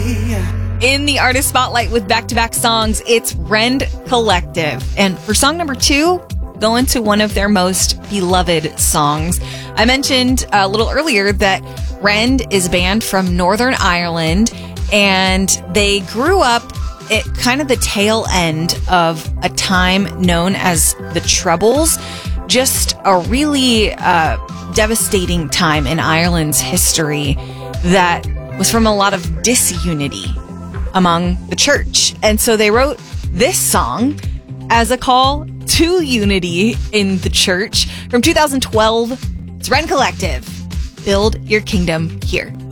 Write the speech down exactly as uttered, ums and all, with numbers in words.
In the Artist Spotlight with back-to-back songs, it's Rend Collective. And for song number two, going to one of their most beloved songs. I mentioned a little earlier that Rend is a band from Northern Ireland, and they grew up at kind of the tail end of a time known as the Troubles. Just a really uh, devastating time in Ireland's history that was from a lot of disunity among the church. And so they wrote this song as a call to unity in the church. From two thousand twelve, it's Rend Collective, Build Your Kingdom Here.